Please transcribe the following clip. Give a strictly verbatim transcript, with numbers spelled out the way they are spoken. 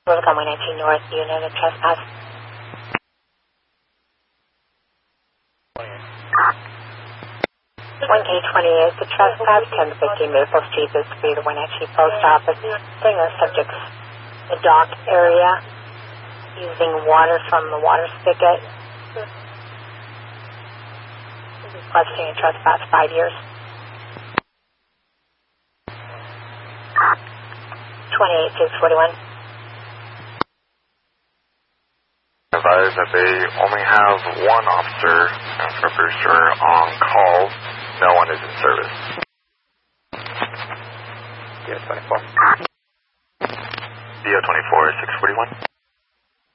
Welcome one nineteen North, unit of trespass. one K twenty-eight, the trespass, ten fifty Maple Street, this will be the Wenatchee Post Office. Saying the subject's the dock area, using water from the water spigot. Requesting a trespass, five years. twenty-eight six forty-one. Advise that they only have one officer for Brewster on call. No one is in service. D O twenty-four. D O twenty-four six forty-one.